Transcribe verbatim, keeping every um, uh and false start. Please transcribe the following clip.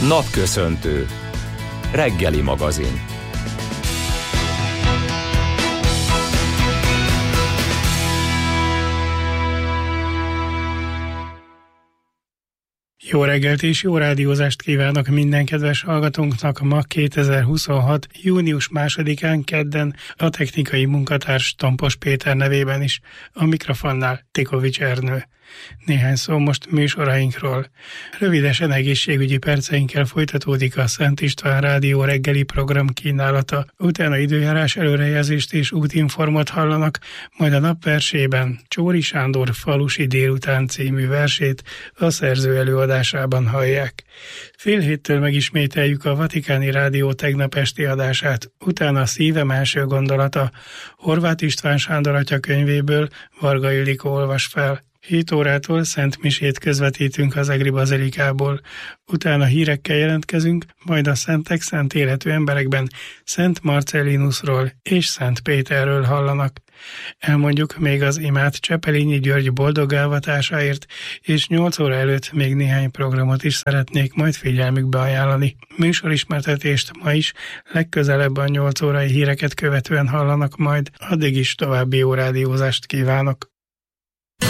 Napköszöntő. Reggeli magazin. Jó reggelt és jó rádiózást kívánok minden kedves hallgatónknak ma kétezer-huszonhat. június másodikán kedden a technikai munkatárs Tompos Péter nevében is, a mikrofonnál Tikovics Ernő. Néhány szó most műsorainkról. Rövidesen egészségügyi perceinkkel folytatódik a Szent István Rádió reggeli program kínálata, utána időjárás előrejelzést és útinformot hallanak, majd a napversében Csóri Sándor Falusi délután című versét a szerző előadásában hallják. Fél héttől megismételjük a Vatikáni Rádió tegnap esti adását, utána a Szívem első gondolata Horváth István Sándor atya könyvéből Varga Ildikó olvas fel. hét órától Szent Misét közvetítünk az Egri Bazilikából, utána hírekkel jelentkezünk, majd a szentek szent életű emberekben Szent Marcellinusról és Szent Péterről hallanak. Elmondjuk még az imát Csepelényi György boldogálvatásáért, és nyolc óra előtt még néhány programot is szeretnék majd figyelmükbe ajánlani. Műsorismertetést ma is, legközelebb a nyolc órai híreket követően hallanak majd, addig is további jó rádiózást kívánok.